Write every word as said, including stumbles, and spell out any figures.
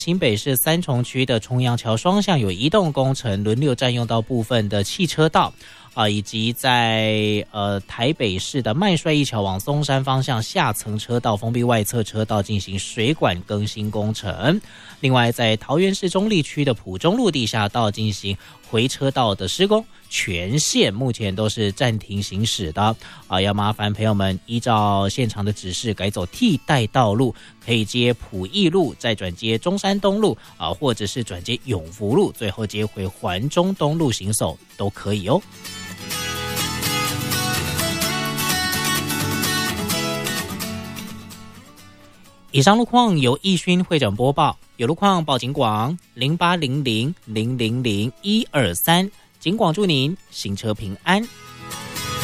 新北市三重区的重阳桥双向有移动工程，轮流占用到部分的汽车道啊、呃，以及在呃台北市的麦帅一桥往松山方向下层车道封闭外侧车道进行水管更新工程。另外，在桃园市中坜区的埔中路地下道进行回车道的施工，全线目前都是暂停行驶的啊，要麻烦朋友们依照现场的指示改走替代道路，可以接埔义路，再转接中山东路啊，或者是转接永福路，最后接回环中东路行走都可以哦。以上路况由义勋会诊播报，有路况报警广零八零零零零零一二三，警广祝您行车平安。